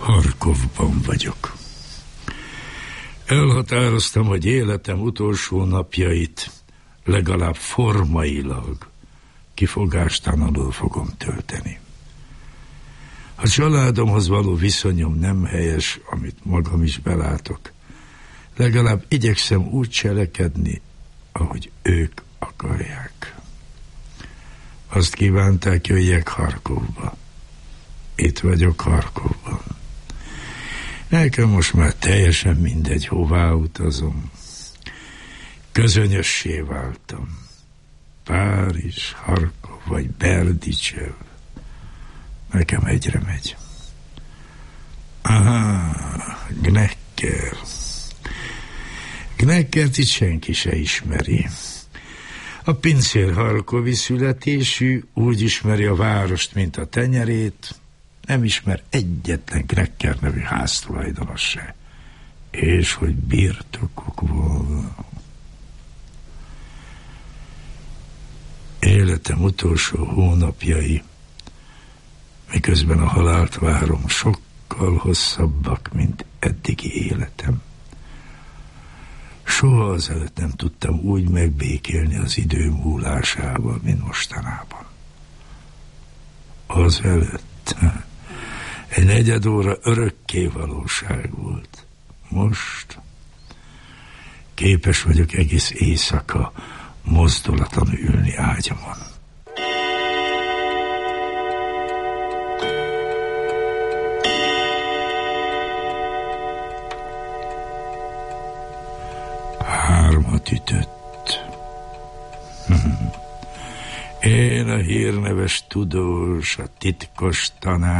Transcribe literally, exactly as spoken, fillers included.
Harkovban vagyok. Elhatároztam, hogy életem utolsó napjait legalább formailag kifogástalanul fogom tölteni. A családomhoz való viszonyom nem helyes, amit magam is belátok. Legalább igyekszem úgy cselekedni, ahogy ők akarják. Azt kívánták, jöjjek Harkovba. Itt vagyok Harkovban. Nekem most már teljesen mindegy, hová utazom. Közönössé váltam. Párizs, Harkov vagy Berdicsev. Nekem egyre megy. Aha, Gnekker. Gnekkert itt senki se ismeri. A pincér harkovi születésű, úgy ismeri a várost, mint a tenyerét, nem ismer egyetlen Gnekker nevű háztulajdonos se. És hogy birtokok volna. Életem utolsó hónapjai, miközben a halált várom, sokkal hosszabbak, mint eddigi életem. Soha azelőtt nem tudtam úgy megbékélni az idő múlásával, mint mostanában. Azelőtt egy negyed óra örökké valóság volt. Most képes vagyok egész éjszaka mozdulatlanul ülni ágyamon. Hármat ütött. Én a hírneves tudós, a titkos tanár,